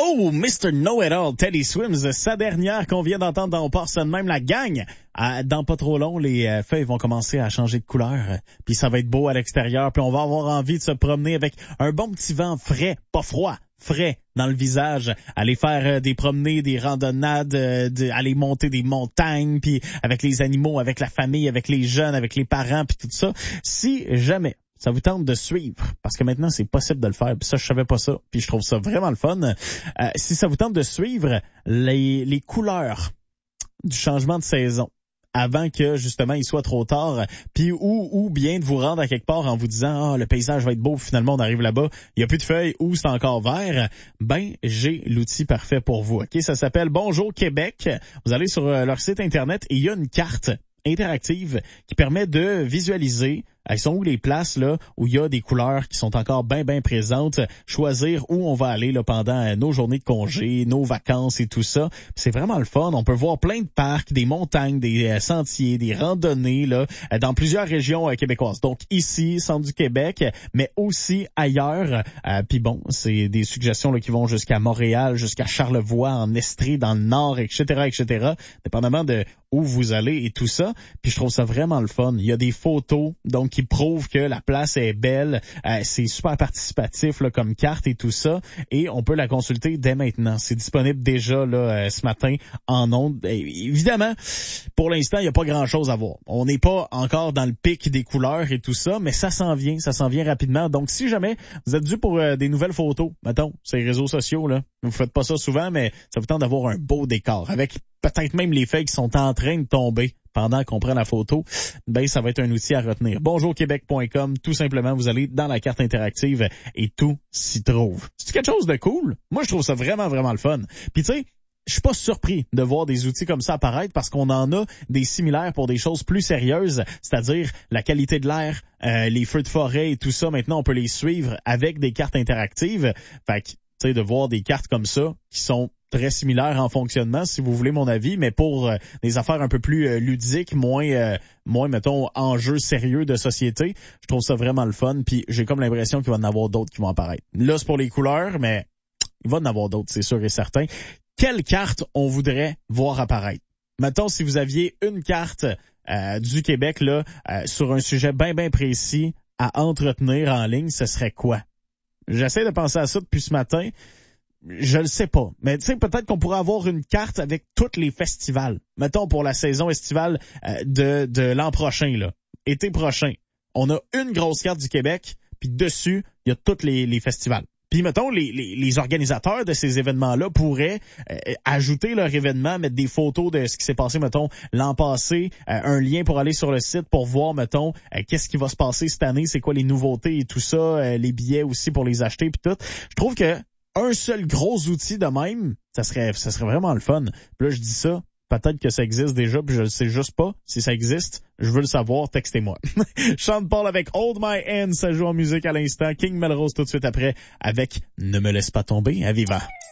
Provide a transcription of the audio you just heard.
Oh, Mr. Know-It-All, Teddy Swims, sa dernière qu'on vient d'entendre dans On part ça de même, la gang. Dans pas trop long, les feuilles vont commencer à changer de couleur, puis ça va être beau à l'extérieur, puis on va avoir envie de se promener avec un bon petit vent frais, pas froid, frais dans le visage, aller faire des promenées, des randonnades, aller monter des montagnes, puis avec les animaux, avec la famille, avec les jeunes, avec les parents, puis tout ça. Si jamais ça vous tente de suivre, parce que maintenant c'est possible de le faire, puis ça je savais pas ça, puis je trouve ça vraiment le fun. Si ça vous tente de suivre les couleurs du changement de saison avant que justement il soit trop tard, puis ou bien de vous rendre à quelque part en vous disant le paysage va être beau, finalement on arrive là-bas, il y a plus de feuilles ou c'est encore vert, ben j'ai l'outil parfait pour vous. OK, ça s'appelle Bonjour Québec. Vous allez sur leur site internet et il y a une carte interactive qui permet de visualiser elles sont où les places là où il y a des couleurs qui sont encore bien présentes, choisir où on va aller là pendant nos journées de congé, nos vacances et tout ça. C'est vraiment le fun, on peut voir plein de parcs, des montagnes, des sentiers, des randonnées là dans plusieurs régions québécoises. Donc ici, centre du Québec, mais aussi ailleurs. Puis bon, c'est des suggestions là qui vont jusqu'à Montréal, jusqu'à Charlevoix, en Estrie, dans le nord, etc., dépendamment de où vous allez et tout ça. Puis je trouve ça vraiment le fun. Il y a des photos donc qui prouvent que la place est belle. C'est super participatif là, comme carte et tout ça. Et on peut la consulter dès maintenant. C'est disponible déjà là ce matin en ondes. Évidemment, pour l'instant, il n'y a pas grand-chose à voir. On n'est pas encore dans le pic des couleurs et tout ça, mais ça s'en vient rapidement. Donc si jamais vous êtes dû pour des nouvelles photos, mettons, sur les réseaux sociaux, là, vous faites pas ça souvent, mais ça vous tente d'avoir un beau décor avec peut-être même les feuilles qui sont en train de tomber pendant qu'on prend la photo, ben ça va être un outil à retenir. Bonjourquebec.com, tout simplement, vous allez dans la carte interactive et tout s'y trouve. C'est quelque chose de cool. Moi, je trouve ça vraiment le fun. Puis tu sais, je suis pas surpris de voir des outils comme ça apparaître parce qu'on en a des similaires pour des choses plus sérieuses, c'est-à-dire la qualité de l'air, les feux de forêt et tout ça. Maintenant, on peut les suivre avec des cartes interactives. Fait que, tu sais, de voir des cartes comme ça qui sont très similaires en fonctionnement, si vous voulez mon avis, mais pour des affaires un peu plus ludiques, moins, mettons, enjeux sérieux de société, je trouve ça vraiment le fun, puis j'ai comme l'impression qu'il va y en avoir d'autres qui vont apparaître. Là, c'est pour les couleurs, mais il va y en avoir d'autres, c'est sûr et certain. Quelle carte on voudrait voir apparaître? Mettons, si vous aviez une carte du Québec là sur un sujet bien précis à entretenir en ligne, ce serait quoi? J'essaie de penser à ça depuis ce matin. Je le sais pas. Mais tu sais, peut-être qu'on pourrait avoir une carte avec tous les festivals. Mettons pour la saison estivale de l'an prochain, là. Été prochain. On a une grosse carte du Québec, puis dessus, il y a tous les festivals. Puis mettons, les organisateurs de ces événements-là pourraient ajouter leur événement, mettre des photos de ce qui s'est passé, mettons, l'an passé, un lien pour aller sur le site pour voir, mettons, qu'est-ce qui va se passer cette année, c'est quoi les nouveautés et tout ça, les billets aussi pour les acheter puis tout. Je trouve que un seul gros outil de même, ça serait vraiment le fun. Puis là, je dis ça, peut-être que ça existe déjà, puis je le sais juste pas. Si ça existe, je veux le savoir, textez-moi. Sean Paul avec Hold My Hand, ça joue en musique à l'instant. King Melrose tout de suite après avec Ne me laisse pas tomber, à Viva.